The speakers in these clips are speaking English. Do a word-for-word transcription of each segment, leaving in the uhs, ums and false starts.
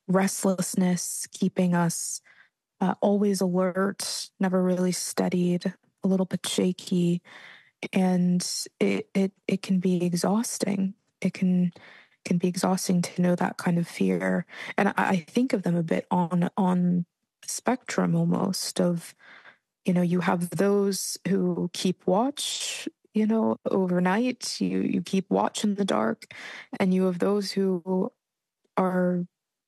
restlessness, keeping us uh, always alert, never really steadied, a little bit shaky, and it it it can be exhausting. It can can be exhausting to know that kind of fear, and I, I think of them a bit on on a spectrum almost of, you know, you have those who keep watch, you know, overnight. You you keep watch in the dark, and you have those who are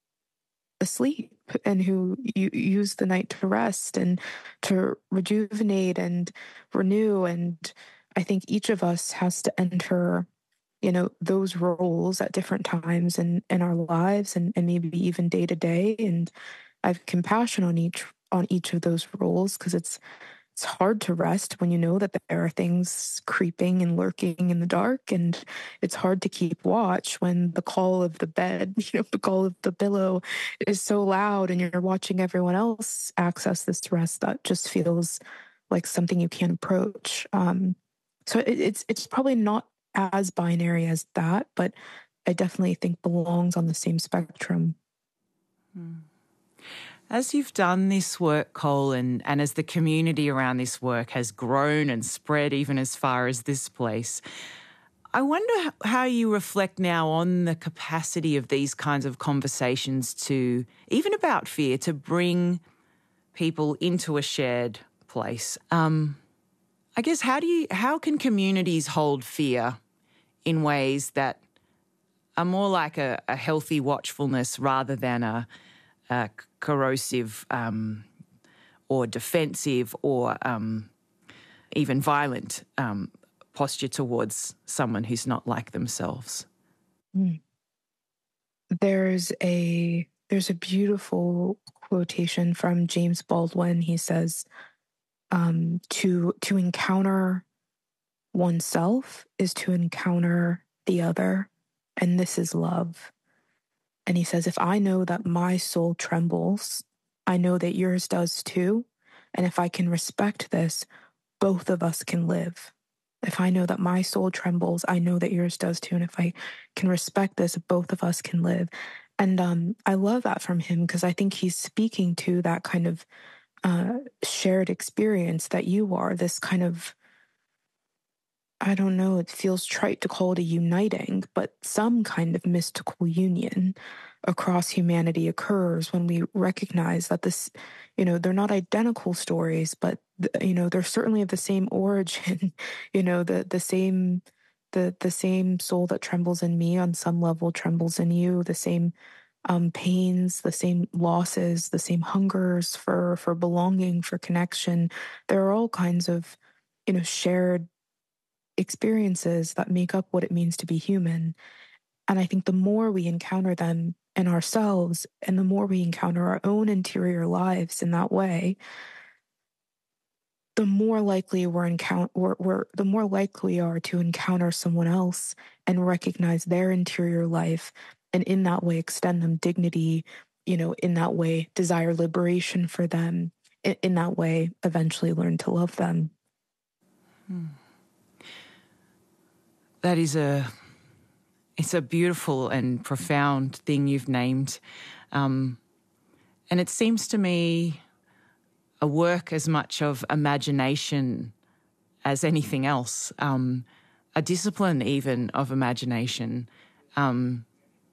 asleep and who you use the night to rest and to rejuvenate and renew. And I think each of us has to enter, you know, those roles at different times in, in our lives, and, and maybe even day to day. And I have compassion on each on each of those roles, because it's it's hard to rest when you know that there are things creeping and lurking in the dark. And it's hard to keep watch when the call of the bed, you know, the call of the pillow is so loud and you're watching everyone else access this rest that just feels like something you can't approach. Um, so it, it's it's probably not as binary as that, but I definitely think belongs on the same spectrum. Hmm. As you've done this work, Cole, and, and as the community around this work has grown and spread even as far as this place, I wonder how you reflect now on the capacity of these kinds of conversations to, even about fear, to bring people into a shared place. Um, I guess how do you, how can communities hold fear in ways that are more like a, a healthy watchfulness rather than a, a corrosive um, or defensive or um, even violent um, posture towards someone who's not like themselves? Mm. There's a there's a beautiful quotation from James Baldwin. He says, um, "To to encounter oneself is to encounter the other, and this is love." And he says, if I know that my soul trembles, I know that yours does too. And if I can respect this, both of us can live. If I know that my soul trembles, I know that yours does too. And if I can respect this, both of us can live. And um, I love that from him, because I think he's speaking to that kind of uh, shared experience that you are, this kind of, I don't know, it feels trite to call it a uniting, but some kind of mystical union across humanity occurs when we recognize that this, you know, they're not identical stories, but, you know, they're certainly of the same origin, you know, the, the same, the, the same soul that trembles in me on some level trembles in you, the same um, pains, the same losses, the same hungers for, for belonging, for connection. There are all kinds of, you know, shared experiences that make up what it means to be human. And I think the more we encounter them in ourselves, and the more we encounter our own interior lives in that way, the more likely we're encounter we're, we're the more likely we are to encounter someone else and recognize their interior life, and in that way extend them dignity, you know, in that way desire liberation for them, in, in that way eventually learn to love them. Hmm. That is a, it's a beautiful and profound thing you've named. Um, and it seems to me a work as much of imagination as anything else, um, a discipline even of imagination, um,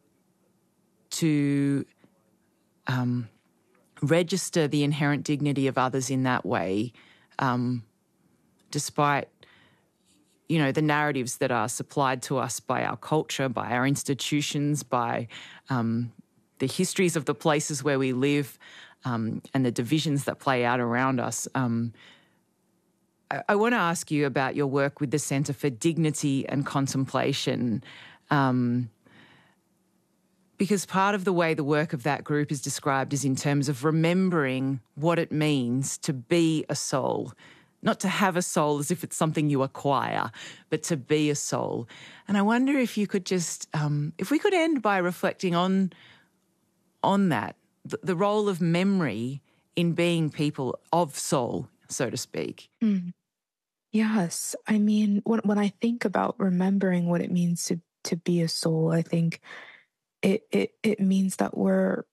to um, register the inherent dignity of others in that way, um, despite you know, the narratives that are supplied to us by our culture, by our institutions, by um, the histories of the places where we live, um, and the divisions that play out around us. Um, I, I want to ask you about your work with the Centre for Dignity and Contemplation, um, because part of the way the work of that group is described is in terms of remembering what it means to be a soul. Not to have a soul as if it's something you acquire, but to be a soul. And I wonder if you could just, um, if we could end by reflecting on, on that, the, the role of memory in being people of soul, so to speak. Mm. Yes. I mean, when when I think about remembering what it means to, to be a soul, I think it, it, it means that we're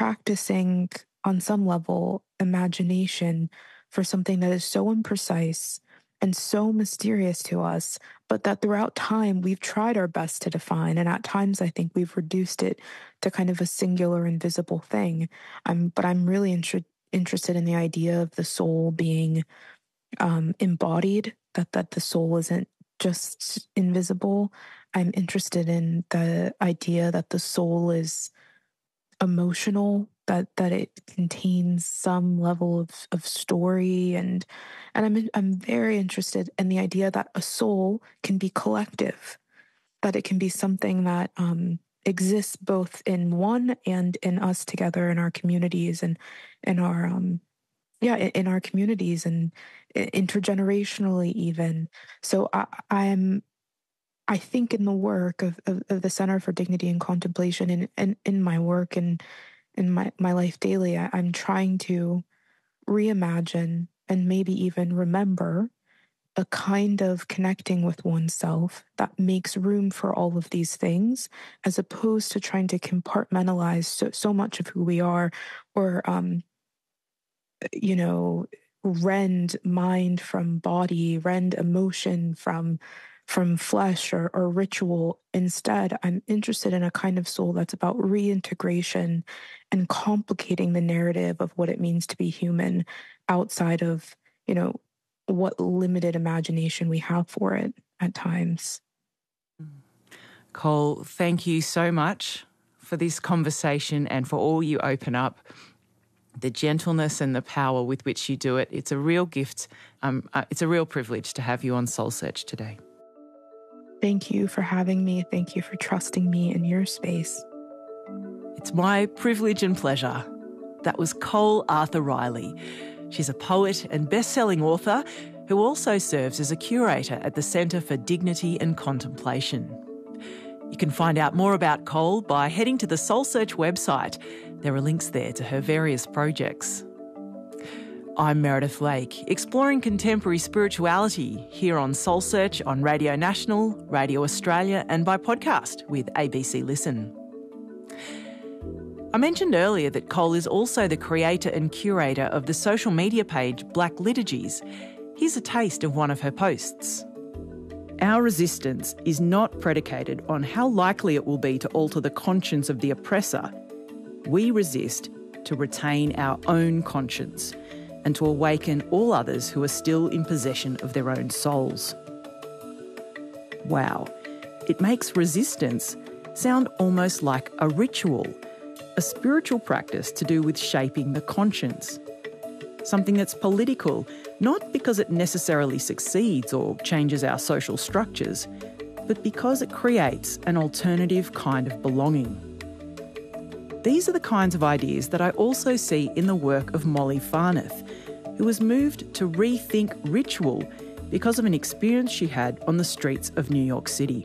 practicing on some level imagination for something that is so imprecise and so mysterious to us, but that throughout time we've tried our best to define. And at times I think we've reduced it to kind of a singular invisible thing. I'm, but I'm really inter- interested in the idea of the soul being um, embodied, that, that the soul isn't just invisible. I'm interested in the idea that the soul is emotional, that that it contains some level of, of story, and and I'm I'm very interested in the idea that a soul can be collective, that it can be something that um, exists both in one and in us together in our communities and in our um, yeah in, in our communities and intergenerationally even. So I, I'm I think in the work of, of, of the Center for Dignity and Contemplation and, and in my work and in my, my life daily, I, I'm trying to reimagine and maybe even remember a kind of connecting with oneself that makes room for all of these things, as opposed to trying to compartmentalize so, so much of who we are, or, um, you know, rend mind from body, rend emotion from from flesh or, or ritual. Instead, I'm interested in a kind of soul that's about reintegration and complicating the narrative of what it means to be human outside of, you know, what limited imagination we have for it at times. Cole, thank you so much for this conversation and for all you open up, the gentleness and the power with which you do it. It's a real gift. Um, uh, it's a real privilege to have you on Soul Search today. Thank you for having me. Thank you for trusting me in your space. It's my privilege and pleasure. That was Cole Arthur Riley. She's a poet and best-selling author who also serves as a curator at the Centre for Dignity and Contemplation. You can find out more about Cole by heading to the Soul Search website. There are links there to her various projects. I'm Meredith Lake, exploring contemporary spirituality here on Soul Search on Radio National, Radio Australia and by podcast with A B C Listen. I mentioned earlier that Cole is also the creator and curator of the social media page Black Liturgies. Here's a taste of one of her posts. Our resistance is not predicated on how likely it will be to alter the conscience of the oppressor. We resist to retain our own conscience and to awaken all others who are still in possession of their own souls. Wow, it makes resistance sound almost like a ritual, a spiritual practice to do with shaping the conscience. Something that's political, not because it necessarily succeeds or changes our social structures, but because it creates an alternative kind of belonging. These are the kinds of ideas that I also see in the work of Molly Farnath, who was moved to rethink ritual because of an experience she had on the streets of New York City.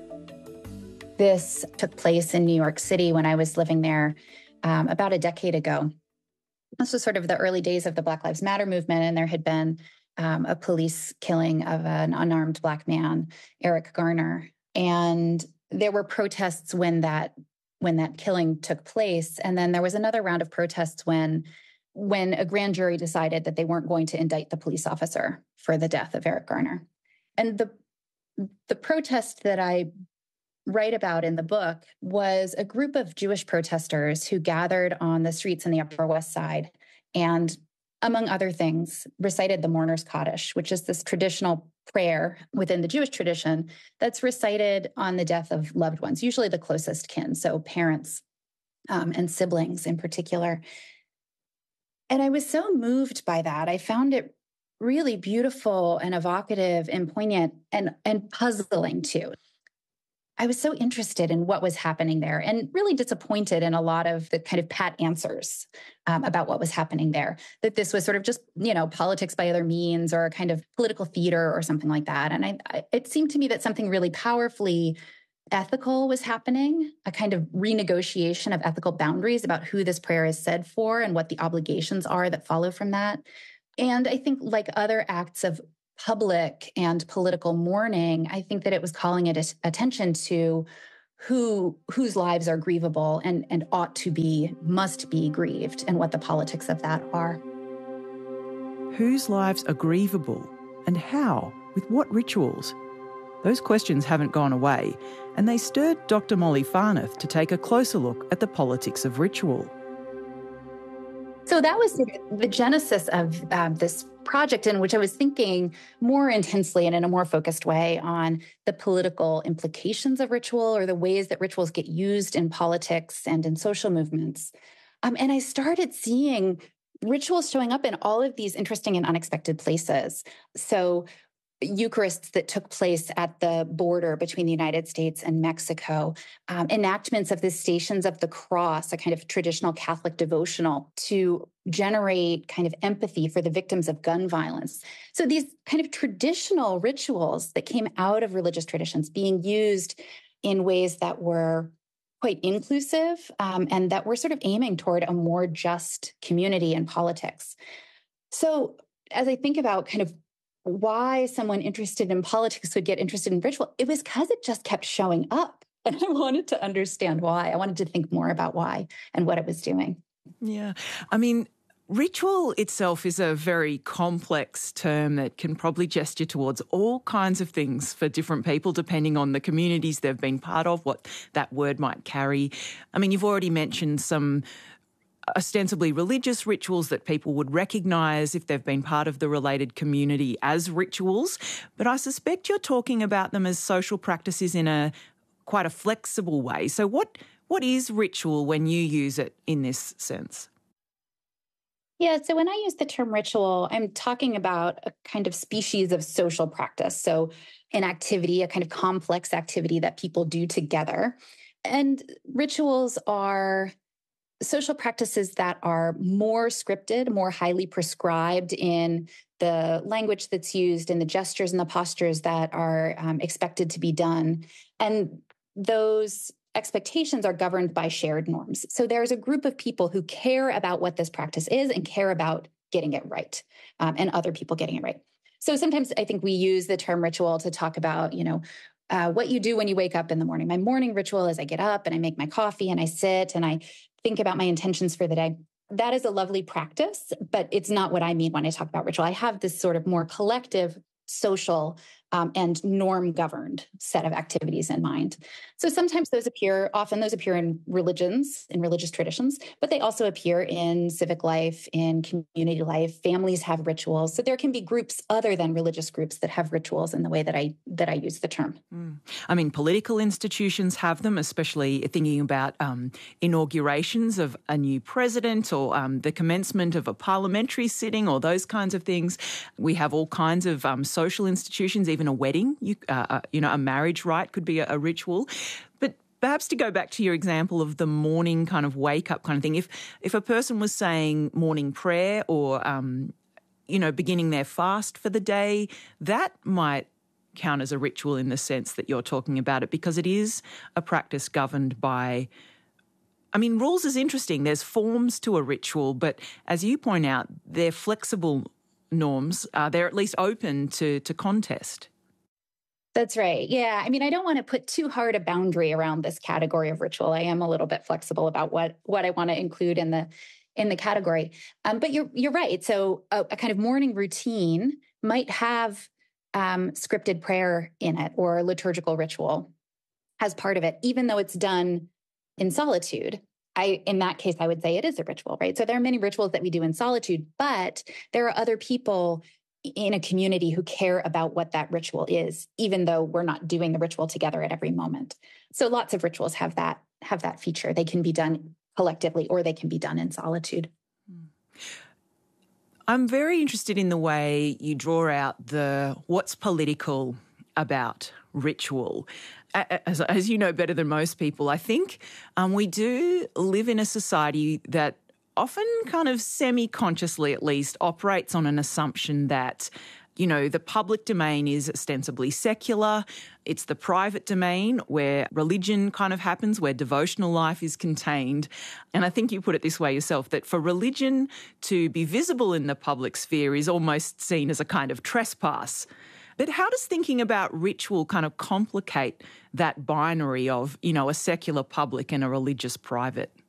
This took place in New York City when I was living there um, about a decade ago. This was sort of the early days of the Black Lives Matter movement, and there had been um, a police killing of an unarmed Black man, Eric Garner. And there were protests when that when that killing took place. And then there was another round of protests when, when a grand jury decided that they weren't going to indict the police officer for the death of Eric Garner. And the, the protest that I write about in the book was a group of Jewish protesters who gathered on the streets in the Upper West Side and, among other things, recited the Mourner's Kaddish, which is this traditional prayer within the Jewish tradition that's recited on the death of loved ones, usually the closest kin, so parents um, and siblings in particular. And I was so moved by that. I found it really beautiful and evocative and poignant and, and puzzling too. I was so interested in what was happening there and really disappointed in a lot of the kind of pat answers um, about what was happening there, that this was sort of just, you know, politics by other means or a kind of political theater or something like that. And I, I, it seemed to me that something really powerfully ethical was happening, a kind of renegotiation of ethical boundaries about who this prayer is said for and what the obligations are that follow from that. And I think like other acts of public and political mourning, I think that it was calling it attention to who whose lives are grievable and, and ought to be, must be grieved, and what the politics of that are. Whose lives are grievable and how? With what rituals? Those questions haven't gone away, and they stirred Doctor Molly Farnath to take a closer look at the politics of ritual. So that was the genesis of um, this project, in which I was thinking more intensely and in a more focused way on the political implications of ritual, or the ways that rituals get used in politics and in social movements. Um, and I started seeing rituals showing up in all of these interesting and unexpected places. So Eucharists that took place at the border between the United States and Mexico, um, enactments of the Stations of the Cross, a kind of traditional Catholic devotional to generate kind of empathy for the victims of gun violence. So these kind of traditional rituals that came out of religious traditions being used in ways that were quite inclusive, um, and that were sort of aiming toward a more just community and politics. So as I think about kind of why someone interested in politics would get interested in ritual, it was because it just kept showing up. And I wanted to understand why. I wanted to think more about why and what it was doing. Yeah. I mean, ritual itself is a very complex term that can probably gesture towards all kinds of things for different people, depending on the communities they've been part of, what that word might carry. I mean, you've already mentioned some ostensibly religious rituals that people would recognise if they've been part of the related community as rituals, but I suspect you're talking about them as social practices in a quite a flexible way. So what what is ritual when you use it in this sense? Yeah, so when I use the term ritual, I'm talking about a kind of species of social practice. So an activity, a kind of complex activity that people do together. And rituals are social practices that are more scripted, more highly prescribed in the language that's used, in the gestures and the postures that are um, expected to be done. And those expectations are governed by shared norms. So there's a group of people who care about what this practice is and care about getting it right, um, and other people getting it right. So sometimes I think we use the term ritual to talk about, you know, uh, what you do when you wake up in the morning. My morning ritual is I get up and I make my coffee and I sit and I think about my intentions for the day. That is a lovely practice, but it's not what I mean when I talk about ritual. I have this sort of more collective, social, um, and norm-governed set of activities in mind. So sometimes those appear, often those appear in religions, in religious traditions, but they also appear in civic life, in community life. Families have rituals. So there can be groups other than religious groups that have rituals in the way that I that I use the term. Mm. I mean, political institutions have them, especially thinking about um, inaugurations of a new president, or um, the commencement of a parliamentary sitting, or those kinds of things. We have all kinds of um, social institutions, even a wedding, you, uh, you know, a marriage rite could be a, a ritual. But perhaps to go back to your example of the morning kind of wake-up kind of thing, if if a person was saying morning prayer, or, um, you know, beginning their fast for the day, that might count as a ritual in the sense that you're talking about it, because it is a practice governed by, I mean, rules is interesting. There's forms to a ritual, but as you point out, they're flexible norms. Uh, they're at least open to to contest. That's right. Yeah. I mean, I don't want to put too hard a boundary around this category of ritual. I am a little bit flexible about what what I want to include in the in the category. Um, but you're you're right. So a, a kind of morning routine might have um, scripted prayer in it, or liturgical ritual as part of it, even though it's done in solitude. I, in that case, I would say it is a ritual, right? So there are many rituals that we do in solitude, but there are other people in a community who care about what that ritual is, even though we're not doing the ritual together at every moment. So lots of rituals have that, have that feature. They can be done collectively, or they can be done in solitude. I'm very interested in the way you draw out the what's political about ritual. As, as you know better than most people, I think um, we do live in a society that often kind of semi-consciously, at least, operates on an assumption that, you know, the public domain is ostensibly secular. It's the private domain where religion kind of happens, where devotional life is contained. And I think you put it this way yourself, that for religion to be visible in the public sphere is almost seen as a kind of trespass. But how does thinking about ritual kind of complicate that binary of, you know, a secular public and a religious private?